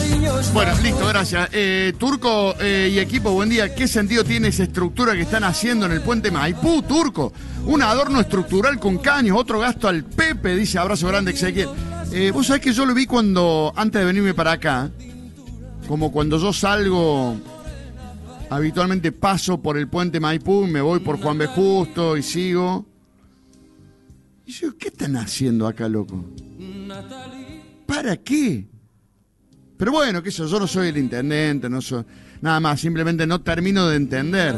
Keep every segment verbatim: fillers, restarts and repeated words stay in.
Bueno, listo, gracias. Eh, Turco eh, y equipo, buen día. ¿Qué sentido tiene esa estructura que están haciendo en el puente Maipú, Turco? Un adorno estructural con caños, otro gasto al Pepe, dice abrazo grande Ezequiel. Eh, Vos sabés que yo lo vi cuando, antes de venirme para acá, como cuando yo salgo, habitualmente paso por el puente Maipú, me voy por Juan B. Justo y sigo. Y yo, ¿qué están haciendo acá, loco? ¿Para qué? Pero bueno, qué sé yo, yo no soy el intendente, no soy nada más, simplemente no termino de entender.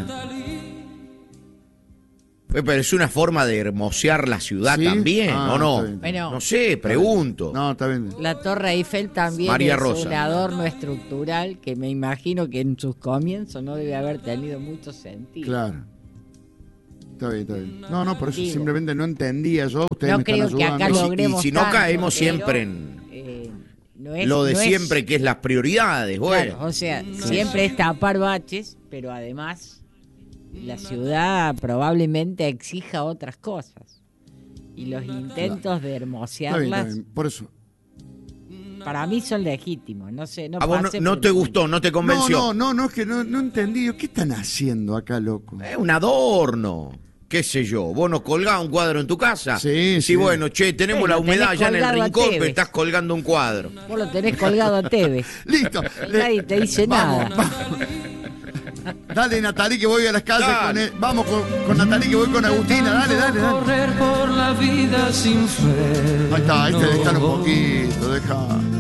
Pero es una forma de hermosear la ciudad, ¿sí? También, ah, ¿o no? Bueno, no sé, pregunto. No, está bien. La Torre Eiffel también María es Rosa. Un adorno estructural que me imagino que en sus comienzos no debe haber tenido mucho sentido. Claro. Está bien, está bien. No, no, por eso Digo, simplemente no entendía yo. Ustedes no me creo están que ayudando. acá Y si- logremos y si no tanto, caemos pero, siempre en eh, no es, lo de no es- siempre, que es las prioridades, bueno. Claro, o sea, siempre es tapar baches, pero además la ciudad probablemente exija otras cosas. Y los intentos de Está bien, hermosearlas, está bien. Por eso. para mí son legítimos. No sé, no ¿A vos no, pase no por- te gustó, no te No, convenció? no, no, no, es que no, no entendí. ¿Qué están haciendo acá, loco? Es un adorno. ¿Qué sé yo? ¿Vos no colgás un cuadro en tu casa? Sí, Sí, sí. bueno, che, tenemos Sí, la lo tenés humedad ya en el colgado a rincón, pero Tevez. estás colgando un cuadro. Vos lo tenés colgado a Tevez. Listo. Nadie te dice Vamos, nada. vamos. Dale, Natalí, que voy a las calles Dale. con él. Vamos con, con Natalí, que voy con Agustina. Dale, dale, dale. Correr por la vida sin freno. Ahí está, ahí te dejan un poquito, deja.